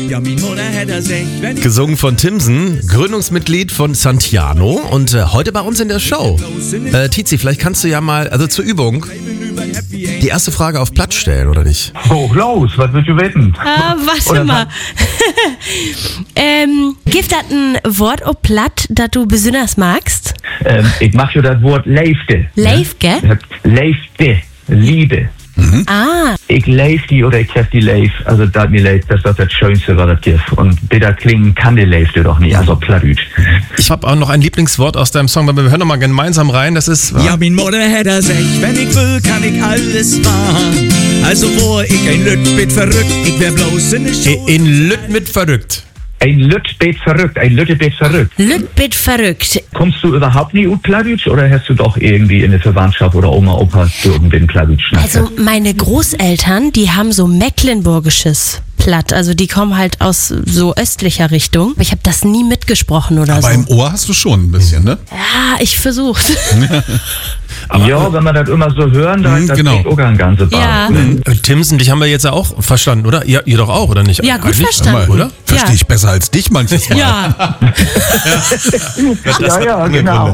Gesungen von Timson, Gründungsmitglied von Santiano und heute bei uns in der Show. Tizi, vielleicht kannst du ja mal, also zur Übung, die erste Frage auf Platt stellen, oder nicht? Hoch los, was willst du wetten? Warte mal. Gibt das ein Wort auf Platt, das du besonders magst? Ich mach schon das Wort Leifte. Leifke? Leifte, Liebe. Ah, Ich leif die oder ich treff die Leif, also das mir leid, das ist das Schönste, was das gibt. Und bitte klingen kann die Leifte doch nicht, also Plattdeutsch. Ich habe auch noch ein Lieblingswort aus deinem Song, aber wir hören noch mal gemeinsam rein, das ist... Ja, min Mutter hat gesagt, wenn ich will, kann ich alles machen. Also wo ich ein Lütbit verrückt, ich wär bloß in der Show. In Lütt mit verrückt. Ein Lütbit verrückt, ein Lütbit verrückt. Lütbit verrückt. Kommst du überhaupt nie ut Plattdeutsch oder hast du doch irgendwie in der Verwandtschaft oder Oma, Opa irgendwen Plattdeutsch schnacken? Also meine Großeltern, die haben so mecklenburgisches Platt. Also die kommen halt aus so östlicher Richtung. Ich habe das nie mitgesprochen oder Aber so. im Ohr hast du schon ein bisschen, ne? Ja, ich versuch's. Ja, wenn man das immer so hören, dann das genau. klingt auch ein ganze Bar. Ja. Timson, dich haben wir jetzt ja auch verstanden, oder? Ihr doch auch, oder nicht? Ja, gut Eigentlich? verstanden. Oder? Verstehe ich besser als dich manches Mal. Ja, Ja, genau.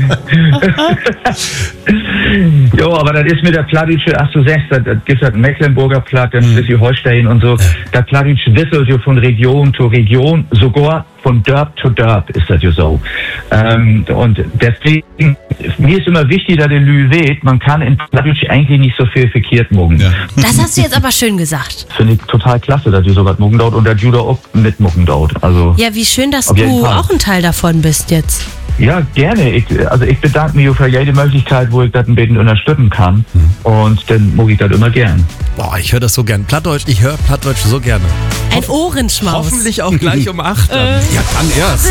Jo, aber das ist mit der Plattdeutsche, ach du sagst, das gibt halt Mecklenburger Platt, dann Schleswig-Holstein und so. Das Plattdeutsche wisselt ja von Region zu Region, sogar von Dörp zu Dörp ist das ja so. Und deswegen, mir ist immer wichtig, dass der Lü weht, man kann in Plattdeutsch eigentlich nicht so viel verkehrt mucken. Ja. das hast du jetzt aber schön gesagt. Finde ich total klasse, dass du so was mucken dort und dass Judah auch mitmucken dort. Also, Ja, wie schön, dass Auf jeden du Fall. auch ein Teil davon bist jetzt. ja, gerne. Ich bedanke mich für jede Möglichkeit, wo ich das ein bisschen unterstützen kann. Und dann mucke ich das immer gern. Boah, ich höre das so gern. Plattdeutsch, ich höre Plattdeutsch so gerne. Ein Ohrenschmaus. Hoffentlich auch gleich um 8. Ja, dann erst.